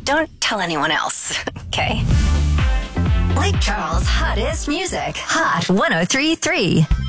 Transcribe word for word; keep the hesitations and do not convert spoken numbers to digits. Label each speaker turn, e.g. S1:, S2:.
S1: don't tell anyone else, okay? Lake Charles' hottest music. Hot one oh three point three.